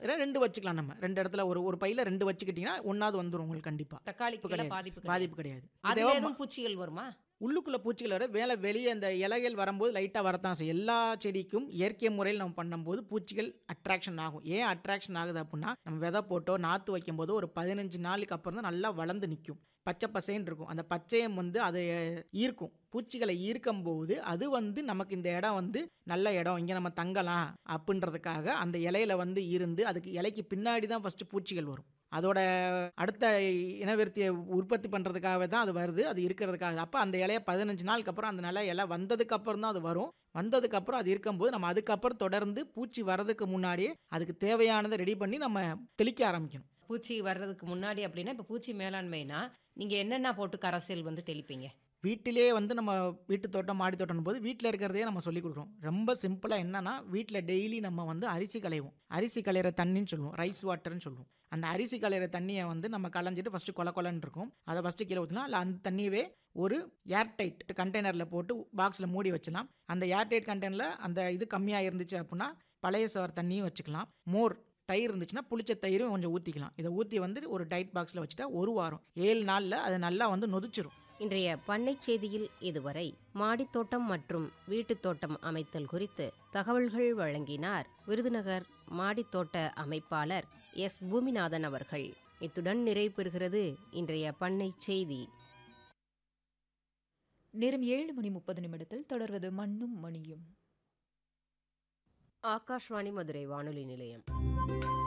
2 வச்சுக்கலாம் நம்ம. 2 இடத்துல ஒரு பையில 2 வச்சுக்கிட்டீங்கன்னா, 1வது வந்துரும் உங்களுக்கு கண்டிப்பா. தக்காளிக்கு கிடையாது. பாதிப்பு கிடையாது. பாதிப்பு கிடையாது. அதுல தேவ எதுவும் பூச்சிகள் வருமா? உள்ளுக்குள்ள பூச்சிகள விட வெளிய அந்த இலைகள் வரும்போது லைட்டா வரத்தான் செய்யும். எல்லா செடிக்கும் இயற்கை முறையில நம்ம பண்ணும்போது பூச்சிகள் அட்ராக்ஷன் ஆகும். ஏன் அட்ராக்ஷன் ஆகுது அப்புட்னா, நம்ம விதை போட்டோ, நாத்து வைக்கும்போது ஒரு 15 நாளுக்கு அப்புறம் தான் நல்லா வளர்ந்து நிக்கும். பச்சை பசேன்னு இருக்கும். அந்த பச்சையம் வந்து அத ஈர்க்கும். பூச்சிகளை ஈர்க்கும்போது, அது வந்து நமக்கு இந்த இடம் வந்து நல்ல இடம். இங்க நம்ம தங்கலாம் அப்புட்ன்றதுக்காக அந்த இலையில வந்து இருந்து, அதுக்கு இலைக்கு பின்னாடி தான் ஃபர்ஸ்ட்டு பூச்சிகள் வரும். அதோட அடுத்த இனவிருத்திய உற்பத்தி பண்றதுக்காகவே தான் அது வருது. அது இருக்கிறதுக்காக. அப்ப அந்த இலைய 15 நாளுக்கு அப்புறம் அந்த நல்ல இலை வந்ததுக்கு அப்புறம் தான் அது வரும். வந்ததுக்கு அப்புறம் அது இருக்கும்போது, நம்ம அதுக்கப்புறம் தொடர்ந்து பூச்சி வர்றதுக்கு முன்னாடியே அதுக்கு தேவையானத ரெடி பண்ணி நம்ம தெளிக்க ஆரம்பிக்கணும். பூச்சி வர்றதுக்கு முன்னாடி அப்படின்னா, இப்ப பூச்சி மேலாண்மைனா, நீங்க என்னென்ன போட்டு கரைசல் வந்து தெளிப்பீங்க? வீட்டிலேயே வந்து நம்ம வீட்டு தோட்டம், மாடி தோட்டம்னு போது வீட்ல இருக்கிறதையே நம்ம சொல்லிக் குடுக்குறோம். ரொம்ப சிம்பிளா என்னன்னா, வீட்ல டெய்லி நம்ம வந்து அரிசி களைவோம். அரிசி களையிற தண்ணீன்னு சொல்லுவோம். ரைஸ் வாட்டர்ன்னு சொல்லுவோம். அந்த அரிசி களையிற தண்ணிய வந்து நம்ம களைஞ்சிட்டு ஃபர்ஸ்ட்டு கொல கொலன்னு இருக்கும். அத ஃபர்ஸ்ட்டு கீழ ஊத்தலாம். இல்ல அந்த தண்ணியவே ஒரு ஏர் டைட் கண்டெய்னர்ல போட்டு பாக்ஸ்ல மூடி வச்சுலாம். அந்த ஏர் டைட் கண்டெய்னர்ல அந்த இது கம்மியா இருந்துச்சு அப்புட்னா, பழைய சோறு தண்ணியும் வச்சுக்கலாம். மோர் தயிர் இருந்துச்சுன்னா, புளிச்ச தயிரும் கொஞ்சம் ஊத்திக்கலாம். இத ஊத்தி வந்து ஒரு டைட் பாக்ஸ்ல வச்சுட்டா 1 வாரம். 7 நாள்ல அது நல்லா வந்து நொதிச்சிரும். இன்றைய பண்ணைச் செய்தியில் இதுவரை மாடித்தோட்டம் மற்றும் வீட்டுத் தோட்டம் அமைத்தல் குறித்து தகவல்கள் வழங்கினார் விருதுநகர் மாடித்தோட்ட அமைப்பாளர் எஸ். பூமிநாதன் அவர்கள். இத்துடன் நிறைவு பெறுகிறது இன்றைய பண்ணைச் செய்தி. நேரம் 7:30 தொடர்வது மண்ணும் மணியும். ஆகாஷ்வாணி மதுரை வானொலி நிலையம்.